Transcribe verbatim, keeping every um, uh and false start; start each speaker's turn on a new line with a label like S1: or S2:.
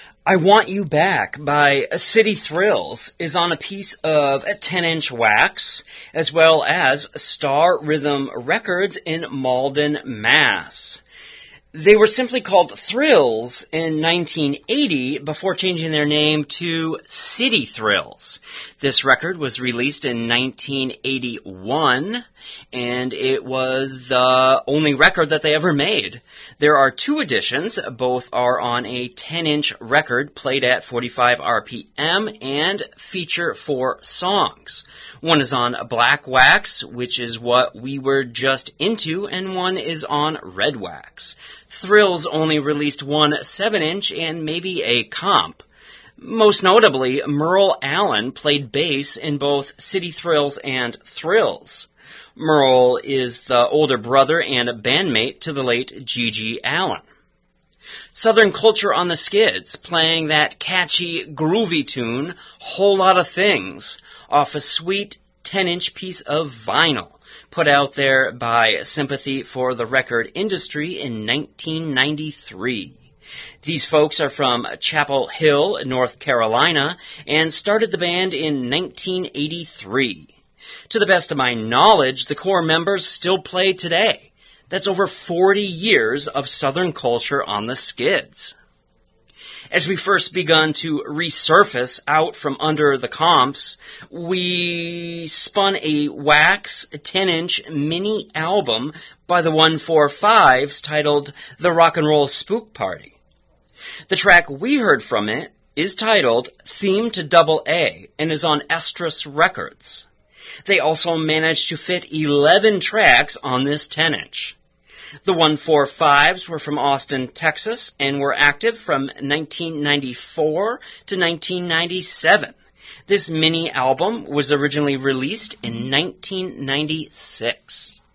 S1: I Want You Back by City Thrills is on a piece of ten-inch wax, as well as Star Rhythm Records in Malden, Mass. They were simply called Thrills in nineteen eighty before changing their name to City Thrills. This record was released in nineteen eighty-one, and it was the only record that they ever made. There are two editions. Both are on a ten-inch record played at forty-five R P M and feature four songs. One is on black wax, which is what we were just into, and one is on red wax. Thrills only released one seven-inch and maybe a comp. Most notably, Merle Allen played bass in both City Thrills and Thrills. Merle is the older brother and bandmate to the late Gigi Allen. Southern Culture on the Skids, playing that catchy, groovy tune, Whole Lotta Things, off a sweet ten-inch piece of vinyl, put out there by Sympathy for the Record Industry in nineteen ninety-three. These folks are from Chapel Hill, North Carolina, and started the band in nineteen eighty-three. To the best of my knowledge, the core members still play today. That's over forty years of Southern Culture on the Skids. As we first begun to resurface out from under the comps, we spun a wax ten-inch mini album by the one forty-fives titled The Rock and Roll Spook Party. The track we heard from it is titled Theme to Double A and is on Estrus Records. They also managed to fit eleven tracks on this ten-inch. The one forty-fives were from Austin, Texas, and were active from nineteen ninety-four to nineteen ninety-seven. This mini album was originally released in nineteen ninety-six.